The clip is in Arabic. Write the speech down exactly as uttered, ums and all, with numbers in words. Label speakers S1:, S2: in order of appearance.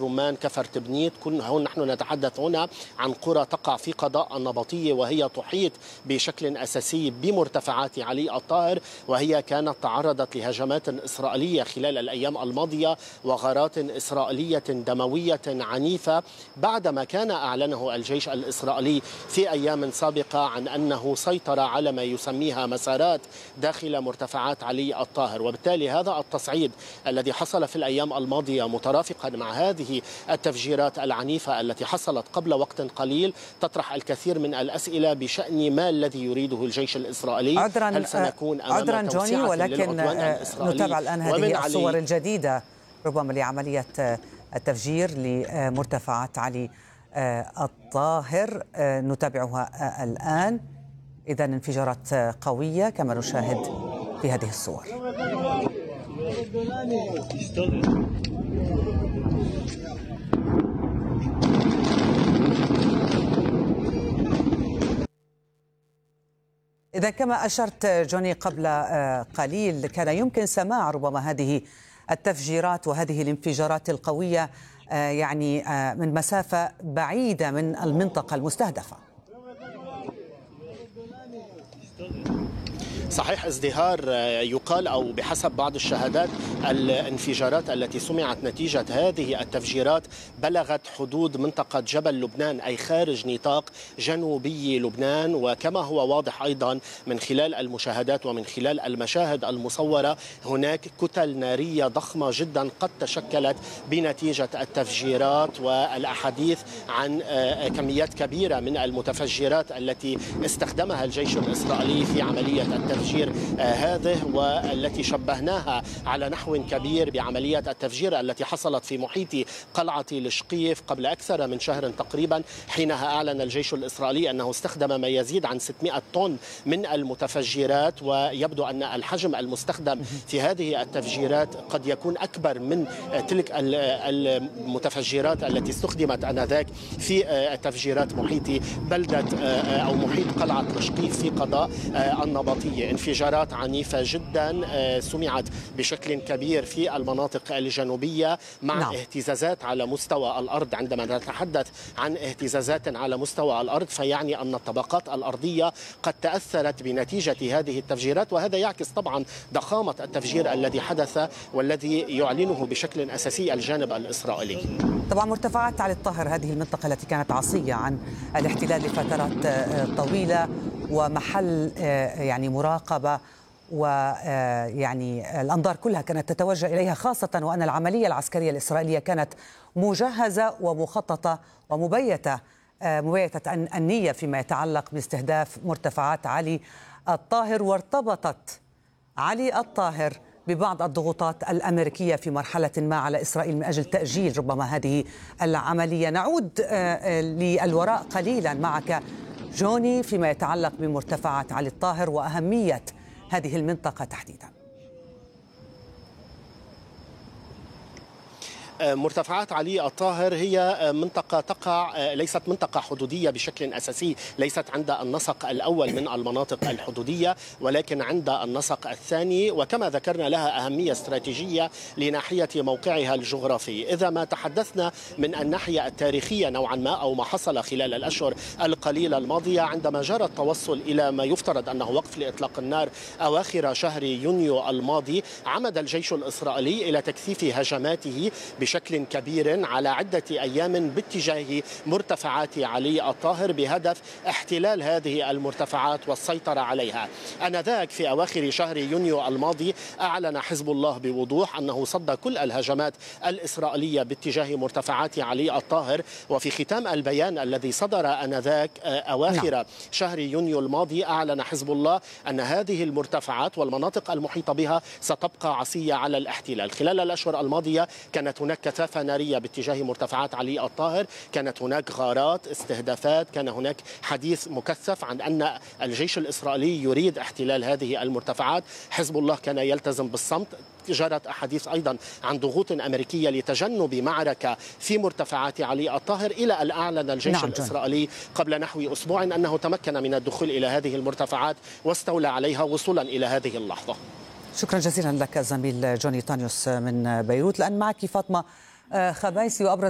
S1: الرمان، كفر تبنيت. هون نحن نتحدث هنا عن قرى تقع في قضاء النبطية، وهي تحيط بشكل أساسي بمرتفعات علي الطاهر، وهي كانت تعرضت لهجمات إسرائيلية خلال الأيام الماضية وغارات إسرائيلية دموية عنيفة بعدما كان أعلنه الجيش الإسرائيلي في أيام سابقة عن أنه سيطر على ما يسميها مسارات داخل مرتفعات علي الطاهر. وبالتالي هذا التصعيد الذي حصل في الأيام الماضية مترافقا مع هذه التفجيرات العنيفة التي حصلت قبل وقت قليل تطرح الكثير من الأسئلة بشأن ما الذي يريده الجيش الإسرائيلي.
S2: عذرا
S1: هل سنكون أمام
S2: عذرا جوني، ولكن نتابع الآن هذه الصور الجديدة ربما لعملية التفجير لمرتفعات علي الطاهر، نتابعها الآن. إذا انفجارات قوية كما نشاهد في هذه الصور. إذا كما أشرت جوني قبل قليل كان يمكن سماع ربما هذه التفجيرات وهذه الانفجارات القوية يعني من مسافة بعيدة من المنطقة المستهدفة.
S1: صحيح ازدهار، يقال أو بحسب بعض الشهادات الانفجارات التي سمعت نتيجة هذه التفجيرات بلغت حدود منطقة جبل لبنان، أي خارج نطاق جنوبي لبنان. وكما هو واضح أيضا من خلال المشاهدات ومن خلال المشاهد المصورة، هناك كتل نارية ضخمة جدا قد تشكلت بنتيجة التفجيرات، والأحاديث عن كميات كبيرة من المتفجرات التي استخدمها الجيش الإسرائيلي في عملية التفجير التفجير هذه، والتي شبهناها على نحو كبير بعملية التفجير التي حصلت في محيط قلعة لشقيف قبل أكثر من شهر تقريبا، حينها أعلن الجيش الإسرائيلي أنه استخدم ما يزيد عن ستمائة طن من المتفجرات. ويبدو أن الحجم المستخدم في هذه التفجيرات قد يكون أكبر من تلك المتفجرات التي استخدمت آنذاك في تفجيرات محيط بلدة أو محيط قلعة لشقيف في قضاء النبطية. انفجارات عنيفة جدا سمعت بشكل كبير في المناطق الجنوبية مع نعم. اهتزازات على مستوى الأرض. عندما نتحدث عن اهتزازات على مستوى الأرض فيعني أن الطبقات الأرضية قد تأثرت بنتيجة هذه التفجيرات، وهذا يعكس طبعا ضخامة التفجير الذي حدث والذي يعلنه بشكل أساسي الجانب الإسرائيلي.
S2: طبعا مرتفعات علي الطاهر هذه المنطقة التي كانت عصية عن الاحتلال لفترات طويلة ومحل يعني مراقبة، ويعني الأنظار كلها كانت تتوجه إليها، خاصة وأن العملية العسكرية الإسرائيلية كانت مجهزة ومخططة ومبيتة مبيتة النية فيما يتعلق باستهداف مرتفعات علي الطاهر. وارتبطت علي الطاهر ببعض الضغوطات الأمريكية في مرحلة ما على إسرائيل من أجل تأجيل ربما هذه العملية. نعود للوراء قليلا معك جوني فيما يتعلق بمرتفعات علي الطاهر وأهمية هذه المنطقة تحديدا.
S1: مرتفعات علي الطاهر هي منطقة تقع ليست منطقة حدودية بشكل أساسي، ليست عند النسق الأول من المناطق الحدودية ولكن عند النسق الثاني، وكما ذكرنا لها أهمية استراتيجية لناحية موقعها الجغرافي. إذا ما تحدثنا من الناحية التاريخية نوعا ما أو ما حصل خلال الأشهر القليلة الماضية، عندما جرى التوصل إلى ما يفترض أنه وقف لإطلاق النار أواخر شهر يونيو الماضي، عمد الجيش الإسرائيلي إلى تكثيف هجماته بشكل كبير على عدة أيام باتجاه مرتفعات علي الطاهر بهدف احتلال هذه المرتفعات والسيطرة عليها. آنذاك في أواخر شهر يونيو الماضي أعلن حزب الله بوضوح أنه صد كل الهجمات الإسرائيلية باتجاه مرتفعات علي الطاهر، وفي ختام البيان الذي صدر آنذاك أواخر نعم. شهر يونيو الماضي أعلن حزب الله أن هذه المرتفعات والمناطق المحيطة بها ستبقى عصية على الاحتلال. خلال الأشهر الماضية كانت هناك كثافة نارية باتجاه مرتفعات علي الطاهر، كانت هناك غارات، استهدافات، كان هناك حديث مكثف عن أن الجيش الإسرائيلي يريد احتلال هذه المرتفعات. حزب الله كان يلتزم بالصمت. جرت أحاديث أيضا عن ضغوط أمريكية لتجنب معركة في مرتفعات علي الطاهر، إلى أن أعلن الجيش نعم الإسرائيلي قبل نحو أسبوع أنه تمكن من الدخول إلى هذه المرتفعات واستولى عليها وصولا إلى هذه اللحظة.
S2: شكرا جزيلا لك زميل جوني تانيوس من بيروت. الآن معك فاطمة خبايسي وأبرز